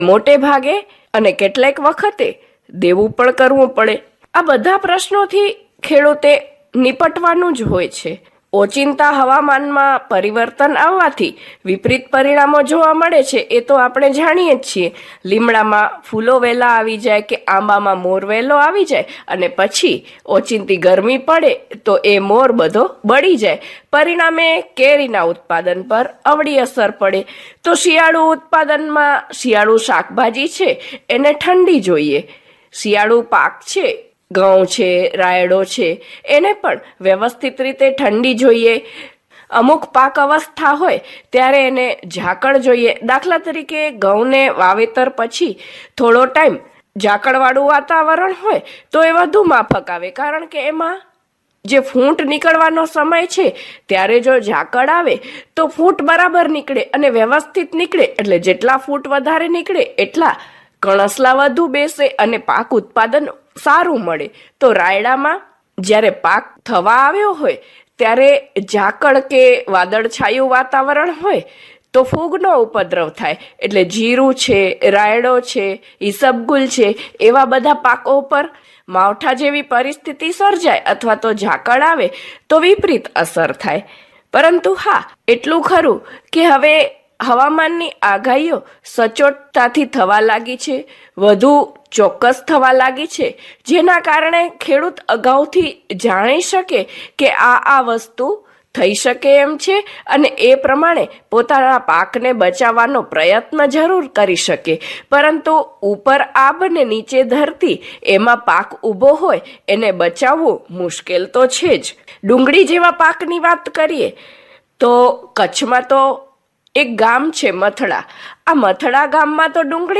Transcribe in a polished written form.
મોટે ભાગે અને કેટલાક વખતે દેવું પણ કરવું પડે. આ બધા પ્રશ્નોથી ખેડૂતે નિપટવાનું જ હોય છે. ઓચિંતા હવામાનમાં પરિવર્તન આવવાથી વિપરીત પરિણામો જોવા મળે છે એ તો આપણે જાણીએ જ છીએ. લીમડામાં ફૂલો વહેલા આવી જાય કે આંબામાં મોર વહેલો આવી જાય અને પછી ઓચિંતી ગરમી પડે તો એ મોર બધો બળી જાય. પરિણામે કેરીના ઉત્પાદન પર અવળી અસર પડે. તો શિયાળુ ઉત્પાદનમાં શિયાળુ શાકભાજી છે એને ઠંડી જોઈએ. શિયાળુ પાક છે, ઘઉં છે, રાયડો છે, એને પણ વ્યવસ્થિત રીતે ઠંડી જોઈએ. અમુક પાક અવસ્થા હોય ત્યારે એને ઝાકળ જોઈએ. દાખલા તરીકે ઘઉંને વાવેતર પછી થોડો ટાઈમ ઝાકળવાળું વાતાવરણ હોય તો એ વધુ માફક આવે, કારણ કે એમાં જે ફૂંટ નીકળવાનો સમય છે ત્યારે જો ઝાકળ આવે તો ફૂંટ બરાબર નીકળે અને વ્યવસ્થિત નીકળે. એટલે જેટલા ફૂટ વધારે નીકળે એટલા કણસલા વધુ બેસે અને પાક ઉત્પાદન સારું મળે. તો રાયડામાં જ્યારે પાક થવા આવ્યો હોય ત્યારે ઝાકળ કે વાદળછાયું વાતાવરણ હોય તો ફૂગનો ઉપદ્રવ થાય. એટલે જીરું છે, રાયડો છે, ઈસબગુલ છે, એવા બધા પાકો પર માવઠા જેવી પરિસ્થિતિ સર્જાય અથવા તો ઝાકળ આવે તો વિપરીત અસર થાય. પરંતુ હા, એટલું ખરું કે હવે હવામાનની આગાહીઓ સચોટતાથી થવા લાગી છે, વધુ ચોક્કસ થવા લાગી છે, જેના કારણે ખેડૂત અગાઉથી જાણી શકે કે આ વસ્તુ થઈ શકે એમ છે અને એ પ્રમાણે પોતાના પાકને બચાવવાનો પ્રયત્ન જરૂર કરી શકે. પરંતુ ઉપર આબ ને નીચે ધરતી, એમાં પાક ઊભો હોય એને બચાવવું મુશ્કેલ તો છે જ. ડુંગળી જેવા પાકની વાત કરીએ તો કચ્છમાં તો એક ગામ છે મથડા. આ મથડા ગામમાં તો ડુંગળી